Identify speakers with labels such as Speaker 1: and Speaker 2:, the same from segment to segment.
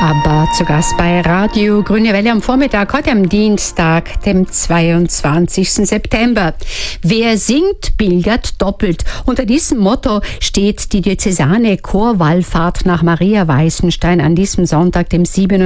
Speaker 1: Aber zu Gast bei Radio Grüne Welle am Vormittag, heute am Dienstag, dem 22. September. Wer singt, pilgert doppelt. Unter diesem Motto steht die diözesane Chorwallfahrt nach Maria Weißenstein an diesem Sonntag, dem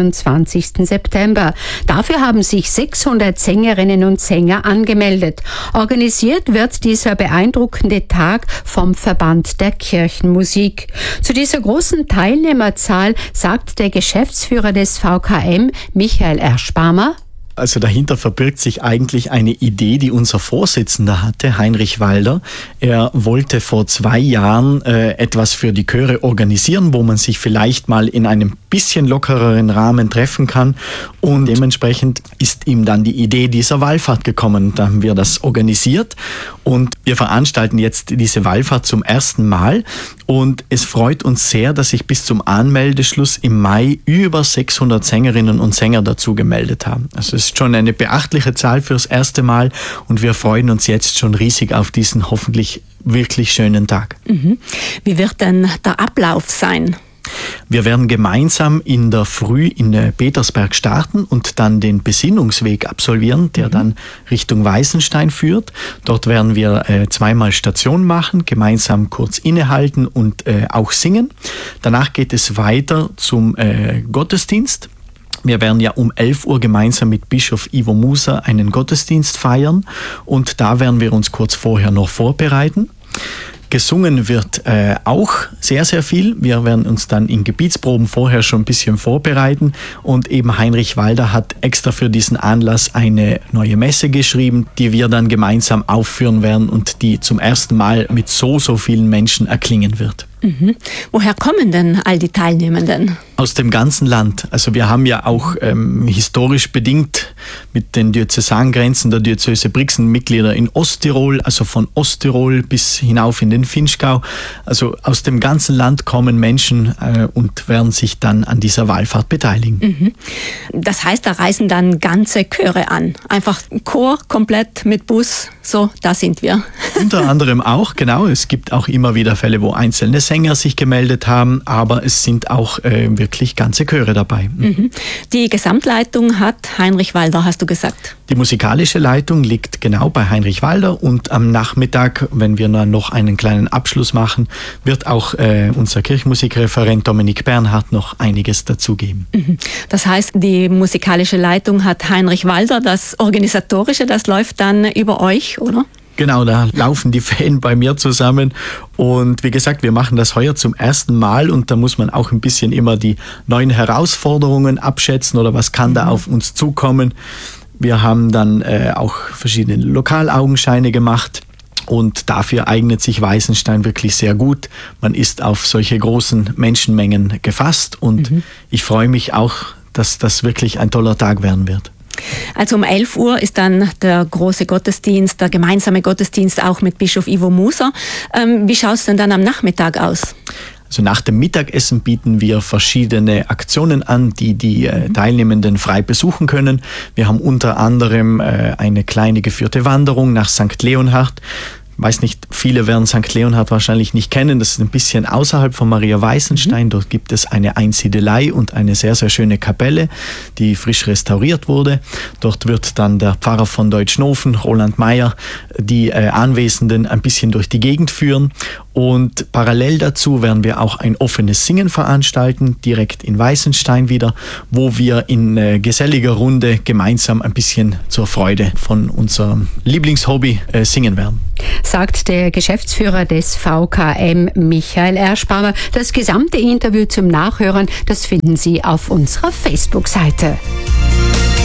Speaker 1: 27. September. Dafür haben sich 600 Sängerinnen und Sänger angemeldet. Organisiert wird dieser beeindruckende Tag vom Verband der Kirchenmusik. Zu dieser großen Teilnehmerzahl sagt der Geschäftsführer des VKM, Michael Erschbarmer:
Speaker 2: Also dahinter verbirgt sich eigentlich eine Idee, die unser Vorsitzender hatte, Heinrich Walder. Er wollte vor 2 Jahren etwas für die Chöre organisieren, wo man sich vielleicht mal in einem bisschen lockereren Rahmen treffen kann. Und dementsprechend ist ihm dann die Idee dieser Wallfahrt gekommen. Da haben wir das organisiert und wir veranstalten jetzt diese Wallfahrt zum ersten Mal. Und es freut uns sehr, dass sich bis zum Anmeldeschluss im Mai über 600 Sängerinnen und Sänger dazu gemeldet haben. Also es ist schon eine beachtliche Zahl fürs erste Mal und wir freuen uns jetzt schon riesig auf diesen hoffentlich wirklich schönen Tag.
Speaker 3: Wie wird denn der Ablauf sein?
Speaker 2: Wir werden gemeinsam in der Früh in Petersberg starten und dann den Besinnungsweg absolvieren, der dann Richtung Weißenstein führt. Dort werden wir 2-mal Station machen, gemeinsam kurz innehalten und auch singen. Danach geht es weiter zum Gottesdienst. Wir werden ja um 11 Uhr gemeinsam mit Bischof Ivo Musa einen Gottesdienst feiern und da werden wir uns kurz vorher noch vorbereiten. Gesungen wird auch sehr, sehr viel. Wir werden uns dann in Gebietsproben vorher schon ein bisschen vorbereiten und eben Heinrich Walder hat extra für diesen Anlass eine neue Messe geschrieben, die wir dann gemeinsam aufführen werden und die zum ersten Mal mit so vielen Menschen erklingen wird.
Speaker 3: Woher kommen denn all die Teilnehmenden?
Speaker 2: Aus dem ganzen Land. Also wir haben ja auch historisch bedingt mit den Diözesangrenzen der Diözese Brixen Mitglieder in Osttirol, also von Osttirol bis hinauf in den Vinschgau. Also aus dem ganzen Land kommen Menschen und werden sich dann an dieser Wallfahrt beteiligen.
Speaker 3: Das heißt, da reisen dann ganze Chöre an. Einfach Chor komplett mit Bus, so, da sind wir.
Speaker 2: Unter anderem auch, genau. Es gibt auch immer wieder Fälle, wo einzelne Sänger sich gemeldet haben, aber es sind auch wirklich ganze Chöre dabei.
Speaker 3: Die Gesamtleitung hat Heinrich Walder, hast du gesagt?
Speaker 2: Die musikalische Leitung liegt genau bei Heinrich Walder und am Nachmittag, wenn wir dann noch einen kleinen Abschluss machen, wird auch unser Kirchenmusikreferent Dominik Bernhard noch einiges dazugeben.
Speaker 3: Das heißt, die musikalische Leitung hat Heinrich Walder, das Organisatorische, das läuft dann über euch, oder?
Speaker 2: Genau, da laufen die Fäden bei mir zusammen und wie gesagt, wir machen das heuer zum ersten Mal und da muss man auch ein bisschen immer die neuen Herausforderungen abschätzen oder was kann da auf uns zukommen. Wir haben dann auch verschiedene Lokalaugenscheine gemacht und dafür eignet sich Weißenstein wirklich sehr gut. Man ist auf solche großen Menschenmengen gefasst und ich freue mich auch, dass das wirklich ein toller Tag werden wird.
Speaker 3: Also um 11 Uhr ist dann der große Gottesdienst, der gemeinsame Gottesdienst auch mit Bischof Ivo Musa. Wie schaut es denn dann am Nachmittag aus?
Speaker 2: Also nach dem Mittagessen bieten wir verschiedene Aktionen an, die Teilnehmenden frei besuchen können. Wir haben unter anderem eine kleine geführte Wanderung nach St. Leonhard. Ich weiß nicht, viele werden St. Leonhard wahrscheinlich nicht kennen. Das ist ein bisschen außerhalb von Maria Weißenstein. Dort gibt es eine Einsiedelei und eine sehr, sehr schöne Kapelle, die frisch restauriert wurde. Dort wird dann der Pfarrer von Deutschnofen, Roland Meyer, die Anwesenden ein bisschen durch die Gegend führen. Und parallel dazu werden wir auch ein offenes Singen veranstalten, direkt in Weißenstein wieder, wo wir in geselliger Runde gemeinsam ein bisschen zur Freude von unserem Lieblingshobby singen werden.
Speaker 1: Sagt der Geschäftsführer des VKM, Michael Erschbarmer. Das gesamte Interview zum Nachhören, das finden Sie auf unserer Facebook-Seite.